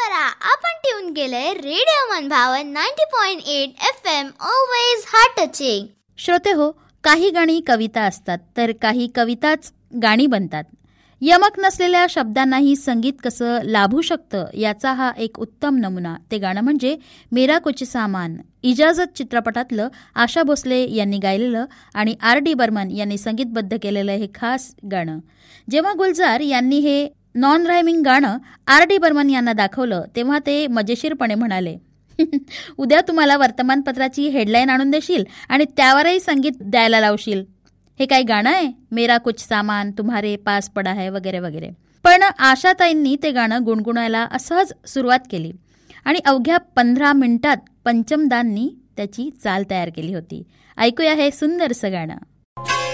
करा. आपण ट्यून केलंय रेडिओ मनभावन 90.8 FM. Always heart touching. श्रोते हो, काही गाणी कविता असतात तर काही कविताच गाणी बनतात. यमक नसलेल्या शब्दांनाही संगीत कसं लाभू शकतं याचा हा एक उत्तम नमुना. ते गाणं म्हणजे मेरा कुछ सामान. इजाजत चित्रपटातलं आशा भोसले यांनी गायलेलं आणि R.D. बर्मन यांनी संगीतबद्ध केलेलं हे खास गाणं. जेव्हा गुलजार यांनी हे नॉन रायमिंग गाणं R.D. बर्मन यांना दाखवलं तेव्हा ते मजेशीरपणे म्हणाले, उद्या तुम्हाला वर्तमानपत्राची हेडलाईन आणून देशील आणि त्यावरही संगीत द्यायला लावशील. हे काय गाणं आहे, मेरा कुछ सामान तुम्हारे पास पडा है वगैरे वगैरे. पण आशाताईंनी ते गाणं गुणगुणायला असहज सुरुवात केली आणि अवघ्या 15 मिनिटात पंचमदांनी त्याची चाल तयार केली होती. ऐकूया हे सुंदरसं गाणं.